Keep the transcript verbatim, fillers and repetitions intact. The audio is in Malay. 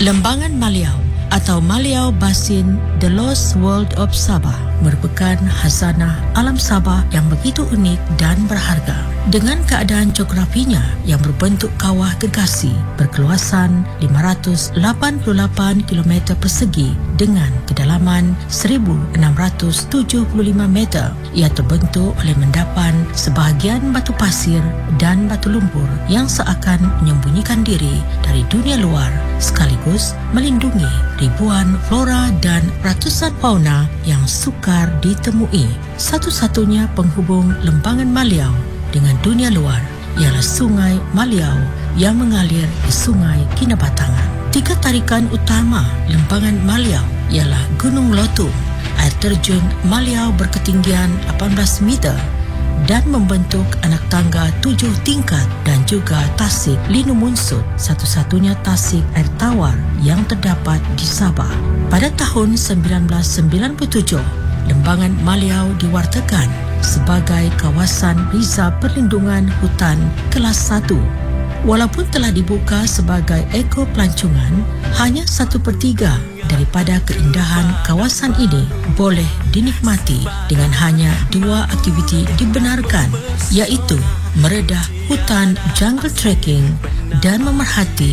Lembangan Maliau atau Maliau Basin The Lost World of Sabah merupakan khazanah alam Sabah yang begitu unik dan berharga. Dengan keadaan geografinya yang berbentuk kawah gergasi berkeluasan lima ratus lapan puluh lapan kilometer persegi dengan kedalaman seribu enam ratus tujuh puluh lima meter, ia terbentuk oleh mendapan sebahagian batu pasir dan batu lumpur yang seakan menyembunyikan diri dari dunia luar, sekaligus melindungi ribuan flora dan ratusan fauna yang sukar ditemui. Satu-satunya penghubung Lembangan Maliau dengan dunia luar ialah Sungai Maliau yang mengalir ke Sungai Kinabatangan. Tiga tarikan utama Lembangan Maliau ialah Gunung Lotung, air terjun Maliau berketinggian lapan belas meter dan membentuk anak tangga tujuh tingkat, dan juga Tasik Linu Munsut, satu-satunya tasik air tawar yang terdapat di Sabah. Pada tahun sembilan belas sembilan puluh tujuh, Lembangan Maliau diwartakan sebagai kawasan Rizab Perlindungan Hutan Kelas satu. Walaupun telah dibuka sebagai ekopelancongan, hanya satu per tiga daripada keindahan kawasan ini boleh dinikmati dengan hanya dua aktiviti dibenarkan, iaitu meredah hutan jungle trekking dan memerhati